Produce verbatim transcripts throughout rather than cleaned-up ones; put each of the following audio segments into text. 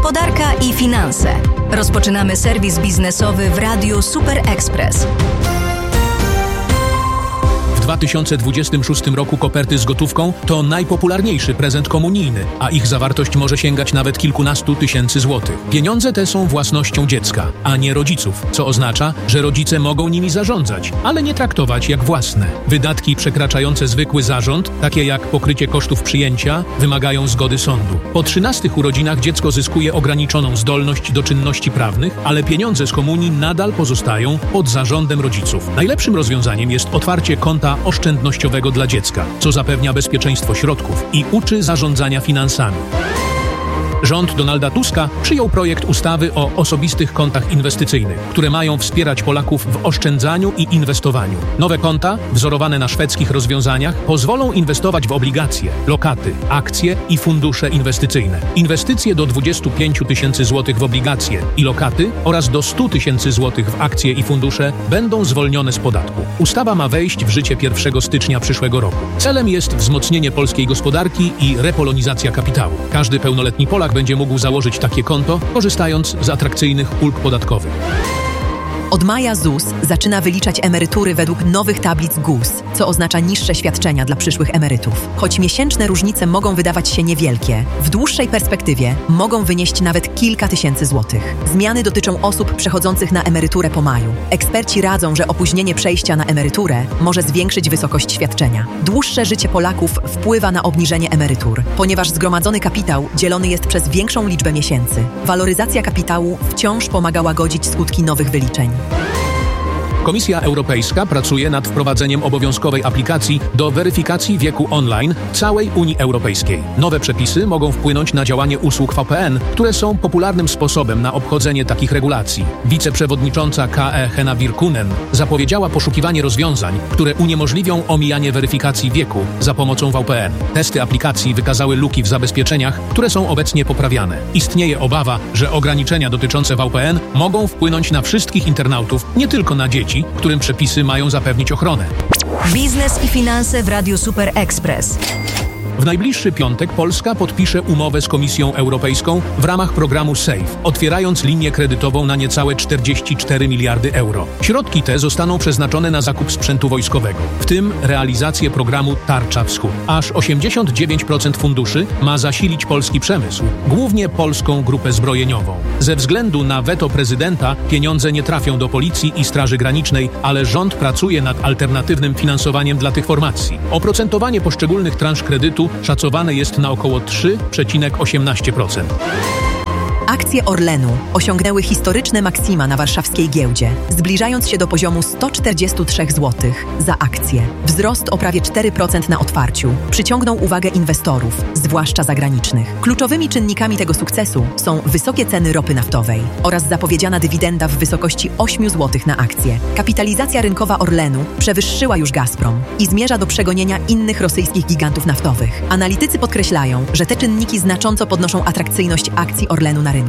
Gospodarka i finanse. Rozpoczynamy serwis biznesowy w Radiu Super Express. W dwa tysiące dwudziestym szóstym roku koperty z gotówką to najpopularniejszy prezent komunijny, a ich zawartość może sięgać nawet kilkunastu tysięcy złotych. Pieniądze te są własnością dziecka, a nie rodziców, co oznacza, że rodzice mogą nimi zarządzać, ale nie traktować jak własne. Wydatki przekraczające zwykły zarząd, takie jak pokrycie kosztów przyjęcia, wymagają zgody sądu. Po trzynastych urodzinach dziecko zyskuje ograniczoną zdolność do czynności prawnych, ale pieniądze z komunii nadal pozostają pod zarządem rodziców. Najlepszym rozwiązaniem jest otwarcie konta oszczędnościowego dla dziecka, co zapewnia bezpieczeństwo środków i uczy zarządzania finansami. Rząd Donalda Tuska przyjął projekt ustawy o osobistych kontach inwestycyjnych, które mają wspierać Polaków w oszczędzaniu i inwestowaniu. Nowe konta, wzorowane na szwedzkich rozwiązaniach, pozwolą inwestować w obligacje, lokaty, akcje i fundusze inwestycyjne. Inwestycje do dwudziestu pięciu tysięcy złotych w obligacje i lokaty oraz do stu tysięcy złotych w akcje i fundusze będą zwolnione z podatku. Ustawa ma wejść w życie pierwszego stycznia przyszłego roku. Celem jest wzmocnienie polskiej gospodarki i repolonizacja kapitału. Każdy pełnoletni Polak będzie mógł założyć takie konto, korzystając z atrakcyjnych ulg podatkowych. Od maja Z U S zaczyna wyliczać emerytury według nowych tablic G U S, co oznacza niższe świadczenia dla przyszłych emerytów. Choć miesięczne różnice mogą wydawać się niewielkie, w dłuższej perspektywie mogą wynieść nawet kilka tysięcy złotych. Zmiany dotyczą osób przechodzących na emeryturę po maju. Eksperci radzą, że opóźnienie przejścia na emeryturę może zwiększyć wysokość świadczenia. Dłuższe życie Polaków wpływa na obniżenie emerytur, ponieważ zgromadzony kapitał dzielony jest przez większą liczbę miesięcy. Waloryzacja kapitału wciąż pomaga łagodzić skutki nowych wyliczeń. Komisja Europejska pracuje nad wprowadzeniem obowiązkowej aplikacji do weryfikacji wieku online w całej Unii Europejskiej. Nowe przepisy mogą wpłynąć na działanie usług V P N, które są popularnym sposobem na obchodzenie takich regulacji. Wiceprzewodnicząca K E Henna Virkkunen zapowiedziała poszukiwanie rozwiązań, które uniemożliwią omijanie weryfikacji wieku za pomocą V P N. Testy aplikacji wykazały luki w zabezpieczeniach, które są obecnie poprawiane. Istnieje obawa, że ograniczenia dotyczące V P N mogą wpłynąć na wszystkich internautów, nie tylko na dzieci, którym przepisy mają zapewnić ochronę. Biznes i finanse w Radiu Super Express. W najbliższy piątek Polska podpisze umowę z Komisją Europejską w ramach programu SAFE, otwierając linię kredytową na niecałe czterdzieści cztery miliardy euro. Środki te zostaną przeznaczone na zakup sprzętu wojskowego, w tym realizację programu Tarcza Wschód. Aż osiemdziesiąt dziewięć procent funduszy ma zasilić polski przemysł, głównie polską grupę zbrojeniową. Ze względu na weto prezydenta pieniądze nie trafią do Policji i Straży Granicznej, ale rząd pracuje nad alternatywnym finansowaniem dla tych formacji. Oprocentowanie poszczególnych transz kredytu szacowane jest na około trzy przecinek osiemnaście procent. Akcje Orlenu osiągnęły historyczne maksima na warszawskiej giełdzie, zbliżając się do poziomu sto czterdzieści trzy złotych za akcję. Wzrost o prawie cztery procent na otwarciu przyciągnął uwagę inwestorów, zwłaszcza zagranicznych. Kluczowymi czynnikami tego sukcesu są wysokie ceny ropy naftowej oraz zapowiedziana dywidenda w wysokości ośmiu złotych na akcję. Kapitalizacja rynkowa Orlenu przewyższyła już Gazprom i zmierza do przegonienia innych rosyjskich gigantów naftowych. Analitycy podkreślają, że te czynniki znacząco podnoszą atrakcyjność akcji Orlenu na rynku.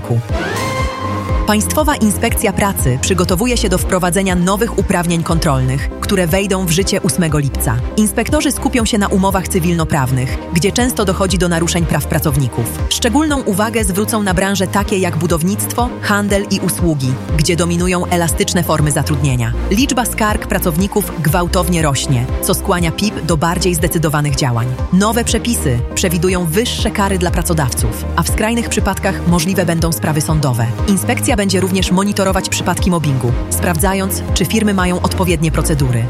Państwowa Inspekcja Pracy przygotowuje się do wprowadzenia nowych uprawnień kontrolnych, które wejdą w życie ósmego lipca. Inspektorzy skupią się na umowach cywilnoprawnych, gdzie często dochodzi do naruszeń praw pracowników. Szczególną uwagę zwrócą na branże takie jak budownictwo, handel i usługi, gdzie dominują elastyczne formy zatrudnienia. Liczba skarg pracowników gwałtownie rośnie, co skłania P I P do bardziej zdecydowanych działań. Nowe przepisy przewidują wyższe kary dla pracodawców, a w skrajnych przypadkach możliwe będą sprawy sądowe. Inspekcja będzie również monitorować przypadki mobbingu, sprawdzając, czy firmy mają odpowiednie procedury.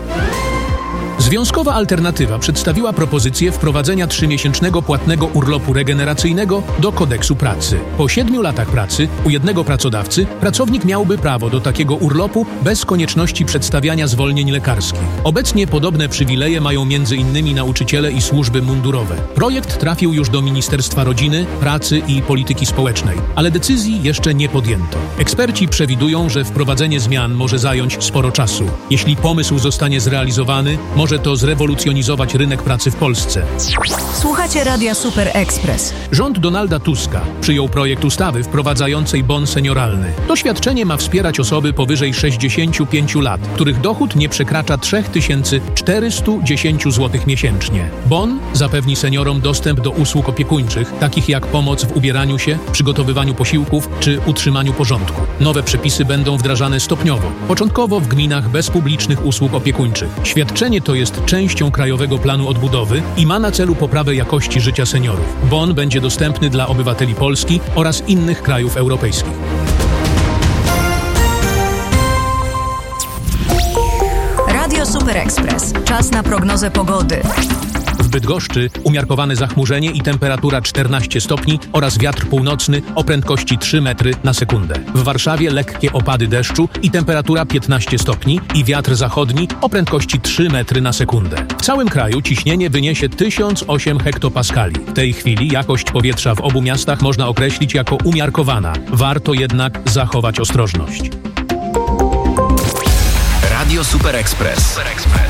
Związkowa Alternatywa przedstawiła propozycję wprowadzenia trzymiesięcznego płatnego urlopu regeneracyjnego do kodeksu pracy. Po siedmiu latach pracy u jednego pracodawcy pracownik miałby prawo do takiego urlopu bez konieczności przedstawiania zwolnień lekarskich. Obecnie podobne przywileje mają między innymi nauczyciele i służby mundurowe. Projekt trafił już do Ministerstwa Rodziny, Pracy i Polityki Społecznej, ale decyzji jeszcze nie podjęto. Eksperci przewidują, że wprowadzenie zmian może zająć sporo czasu. Jeśli pomysł zostanie zrealizowany, może Może to zrewolucjonizować rynek pracy w Polsce. Słuchacie Radia Super Express. Rząd Donalda Tuska przyjął projekt ustawy wprowadzającej bon senioralny. To świadczenie ma wspierać osoby powyżej sześćdziesięciu pięciu lat, których dochód nie przekracza trzy tysiące czterysta dziesięć złotych miesięcznie. Bon zapewni seniorom dostęp do usług opiekuńczych, takich jak pomoc w ubieraniu się, przygotowywaniu posiłków czy utrzymaniu porządku. Nowe przepisy będą wdrażane stopniowo, początkowo w gminach bez publicznych usług opiekuńczych. Świadczenie to jest częścią Krajowego Planu Odbudowy i ma na celu poprawę jakości życia seniorów. Bon będzie dostępny dla obywateli Polski oraz innych krajów europejskich. Radio Super Express. Czas na prognozę pogody. W Bydgoszczy umiarkowane zachmurzenie i temperatura czternaście stopni oraz wiatr północny o prędkości trzy metry na sekundę. W Warszawie lekkie opady deszczu i temperatura piętnaście stopni i wiatr zachodni o prędkości trzy metry na sekundę. W całym kraju ciśnienie wyniesie tysiąc osiem hektopaskali. W tej chwili jakość powietrza w obu miastach można określić jako umiarkowana. Warto jednak zachować ostrożność. Radio Super Express. Super Express.